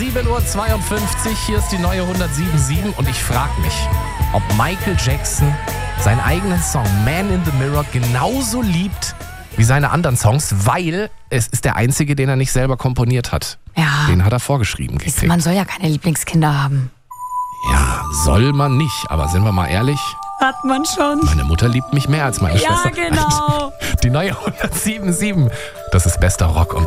7:52 Uhr, hier ist die neue 107.7 und ich frage mich, ob Michael Jackson seinen eigenen Song Man in the Mirror genauso liebt wie seine anderen Songs, weil es ist der einzige, den er nicht selber komponiert hat. Ja. Den hat er vorgeschrieben gekriegt. Man soll ja keine Lieblingskinder haben. Ja, soll man nicht, aber sind wir mal ehrlich, Hat man schon. meine Mutter liebt mich mehr als meine Schwester. Ja, genau. Die neue 107.7, das ist bester Rock und